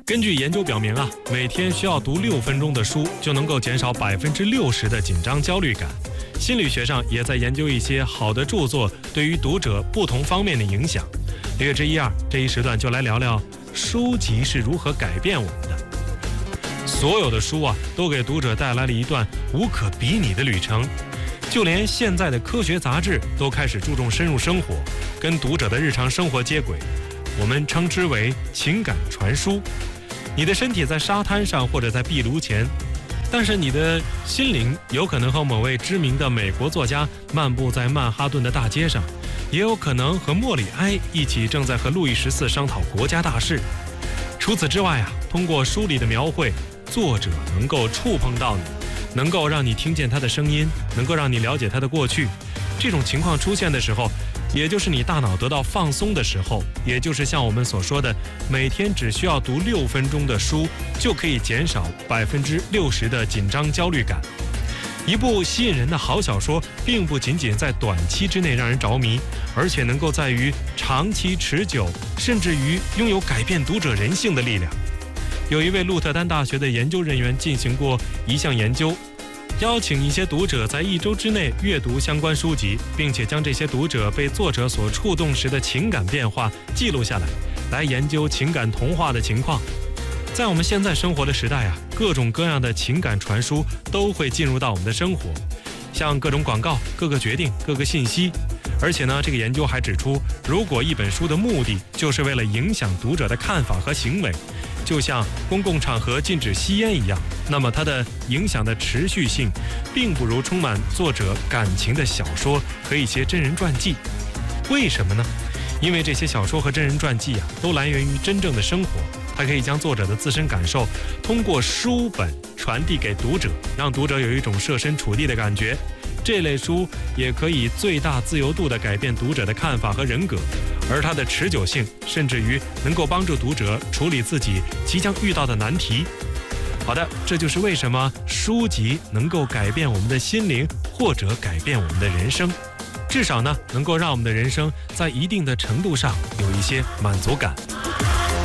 根据研究表明啊，每天需要读6分钟的书，就能够减少60%的紧张焦虑感。心理学上也在研究一些好的著作对于读者不同方面的影响。6月之1、2这一时段就来聊聊书籍是如何改变我们的。所有的书啊，都给读者带来了一段无可比拟的旅程。就连现在的科学杂志都开始注重深入生活，跟读者的日常生活接轨。我们称之为情感传输。你的身体在沙滩上或者在壁炉前，但是你的心灵有可能和某位知名的美国作家漫步在曼哈顿的大街上，也有可能和莫里埃一起正在和路易14商讨国家大事。除此之外啊，通过书里的描绘，作者能够触碰到你，能够让你听见他的声音，能够让你了解他的过去。这种情况出现的时候，也就是你大脑得到放松的时候，也就是像我们所说的，每天只需要读6分钟的书，就可以减少60%的紧张焦虑感。一部吸引人的好小说，并不仅仅在短期之内让人着迷，而且能够在于长期持久，甚至于拥有改变读者人性的力量。有一位鹿特丹大学的研究人员进行过一项研究，邀请一些读者在1周之内阅读相关书籍，并且将这些读者被作者所触动时的情感变化记录下来，来研究情感同化的情况。在我们现在生活的时代啊，各种各样的情感传输都会进入到我们的生活，像各种广告、各个决定、各个信息。而且呢，这个研究还指出，如果一本书的目的就是为了影响读者的看法和行为，就像公共场合禁止吸烟一样，那么它的影响的持续性并不如充满作者感情的小说和一些真人传记。为什么呢？因为这些小说和真人传记啊，都来源于真正的生活，它可以将作者的自身感受通过书本传递给读者，让读者有一种设身处地的感觉。这类书也可以最大自由度地改变读者的看法和人格，而它的持久性甚至于能够帮助读者处理自己即将遇到的难题。好的，这就是为什么书籍能够改变我们的心灵，或者改变我们的人生，至少呢，能够让我们的人生在一定的程度上有一些满足感。